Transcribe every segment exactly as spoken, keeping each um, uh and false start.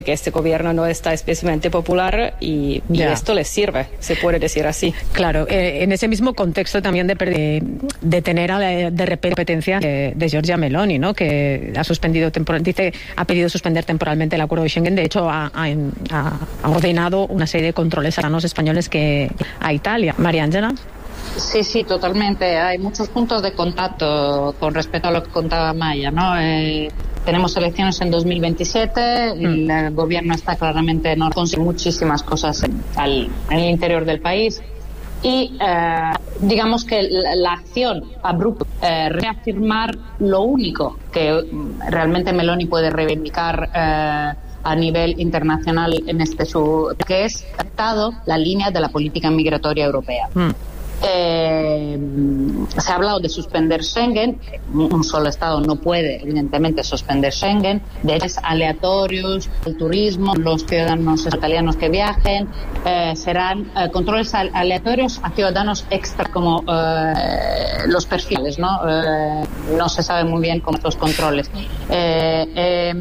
que este gobierno no está especialmente popular y, y esto les sirve, se puede decir así. Claro, eh, en ese mismo contexto también de, de, de tener a la, de repente competencia de, de Giorgia Meloni, ¿no? Que ha suspendido temporal, dice ha pedido suspender temporalmente el acuerdo de Schengen. De hecho, ha, ha, ha ordenado una serie de controles a los españoles que a Italia. María Ángela. Sí, sí, totalmente. Hay muchos puntos de contacto con respecto a lo que contaba Maya, ¿no? Eh, tenemos elecciones en dos mil veintisiete, mm. el gobierno está claramente no consigue muchísimas cosas en, al, en el interior del país y eh, digamos que la, la acción abrupta, eh, reafirmar lo único que realmente Meloni puede reivindicar eh, a nivel internacional en este su que es adaptado la línea de la política migratoria europea. Mm. Eh, se ha hablado de suspender Schengen. Un solo Estado no puede, evidentemente, suspender Schengen. De hecho, aleatorios, el turismo, los ciudadanos italianos que viajen, eh, serán eh, controles aleatorios a ciudadanos extra, como eh, los perfiles, ¿no? Eh, no se sabe muy bien cómo estos controles. Eh, eh,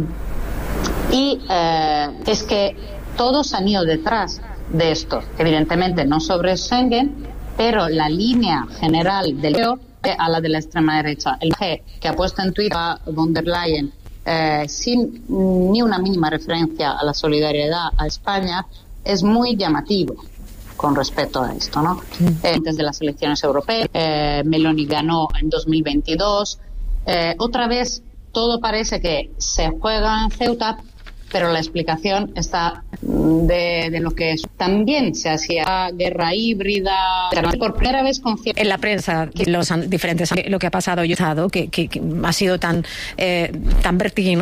y eh, es que todos han ido detrás de esto, evidentemente no sobre Schengen, pero la línea general del E U a la de la extrema derecha. El G que ha puesto en Twitter a von der Leyen eh, sin ni una mínima referencia a la solidaridad a España es muy llamativo con respecto a esto, ¿no? Eh, antes de las elecciones europeas, eh, Meloni ganó en dos mil veintidós. Eh, otra vez todo parece que se juega en Ceuta, pero la explicación está de, de lo que es. También se hacía guerra híbrida. Por primera vez confía en la prensa que los diferentes lo que ha pasado y que, que, que ha sido tan eh, tan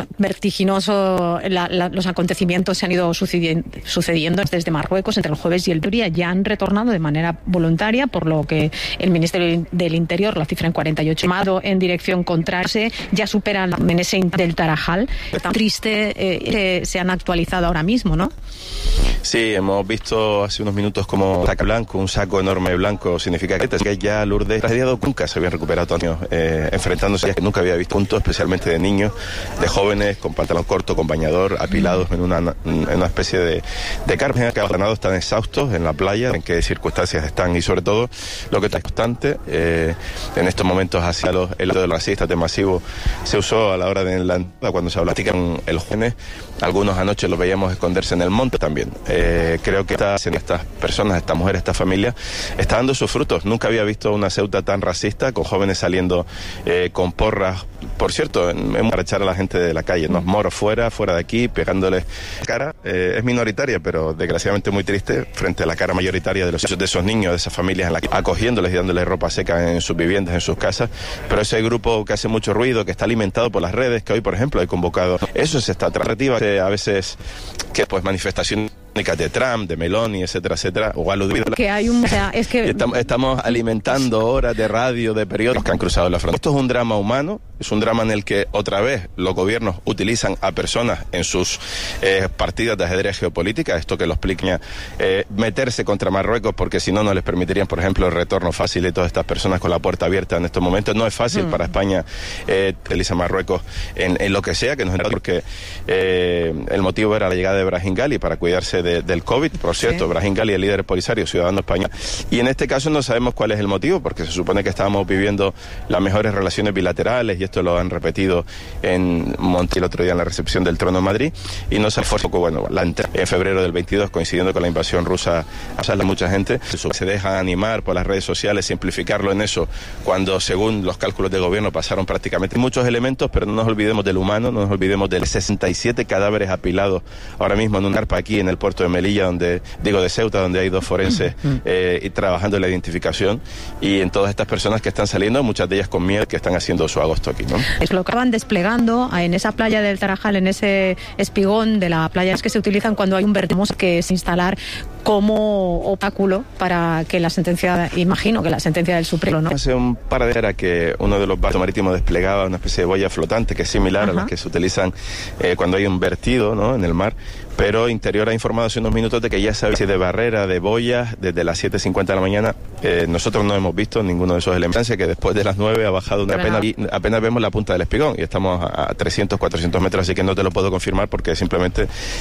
vertiginoso la, la, los acontecimientos se han ido sucediendo, sucediendo desde Marruecos entre el jueves y el viernes. Ya han retornado de manera voluntaria, por lo que el Ministerio del Interior la cifra en cuarenta y ocho, llamado en dirección contraria, ya superan en ese del Tarajal. Tan triste eh, se han actualizado ahora mismo, ¿no? Sí, hemos visto hace unos minutos como saco blanco, un saco enorme blanco significa que ya Lourdes radiado nunca se habían recuperado años, eh, enfrentándose a que nunca había visto puntos, especialmente de niños, de jóvenes con pantalón corto, con bañador, apilados en una, en una especie de, de carpa, que abandonados están exhaustos en la playa, en qué circunstancias están y sobre todo lo que está constante eh, en estos momentos hacia los, el de los racistas de masivo se usó a la hora de la cuando se habla con el jueves. Algunos anoche los veíamos esconderse en el monte también. Eh, creo que estas, estas personas, estas mujeres, esta familia, está dando sus frutos. Nunca había visto una Ceuta tan racista, con jóvenes saliendo eh, con porras. Por cierto, para echar a la gente de la calle, ¿no? Moros fuera, fuera de aquí, pegándoles cara. Eh, es minoritaria, pero desgraciadamente muy triste, frente a la cara mayoritaria de, los, de esos niños, de esas familias, en la, acogiéndoles y dándoles ropa seca en sus viviendas, en sus casas. Pero ese grupo que hace mucho ruido, que está alimentado por las redes, que hoy, por ejemplo, hay convocado. Eso se está atractiva. A veces que pues manifestaciones de Trump, de Meloni, etcétera, etcétera, o aludido. Que hay un, o sea, es que estamos, estamos alimentando horas de radio, de periódicos que han cruzado la frontera. Esto es un drama humano, es un drama en el que otra vez los gobiernos utilizan a personas en sus eh, partidas de ajedrez geopolítica, esto que lo explica, eh, meterse contra Marruecos porque si no no les permitirían, por ejemplo, el retorno fácil de todas estas personas con la puerta abierta en estos momentos. No es fácil mm. para España eh, utilizar Marruecos en, en lo que sea, que nos porque eh, el motivo era la llegada de Brahim Ghali para cuidarse De, del COVID, por cierto, sí. Brahim Ghali, el líder polisario, ciudadano español. Y en este caso no sabemos cuál es el motivo, porque se supone que estábamos viviendo las mejores relaciones bilaterales, y esto lo han repetido en Monti el otro día en la recepción del Trono de Madrid, y no se fue poco, bueno, la en febrero del veintidós, coincidiendo con la invasión rusa, a mucha gente se deja animar por las redes sociales, simplificarlo en eso, cuando según los cálculos de gobierno pasaron prácticamente muchos elementos, pero no nos olvidemos del humano, no nos olvidemos de sesenta y siete cadáveres apilados ahora mismo en un carpa aquí en el puerto de Melilla, donde digo de Ceuta, donde hay dos forenses eh, y trabajando en la identificación, y en todas estas personas que están saliendo, muchas de ellas con miedo, que están haciendo su agosto aquí, ¿no? Es lo que van desplegando en esa playa del Tarajal, en ese espigón de la playa, es que se utilizan cuando hay un vertemos, que es instalar como obstáculo para que la sentencia, imagino que la sentencia del Supremo, ¿no? Hace un par de días era que uno de los barcos marítimos desplegaba una especie de boya flotante que es similar Ajá. a las que se utilizan eh, cuando hay un vertido, ¿no?, en el mar, pero Interior ha informado informado hace unos minutos de que ya sabe si de barrera, de boyas, desde las siete cincuenta de la mañana. Eh, nosotros no hemos visto ninguno de esos elementos, que después de las nueve ha bajado una apenas, y apenas vemos la punta del espigón y estamos a trescientos, cuatrocientos metros, así que no te lo puedo confirmar porque simplemente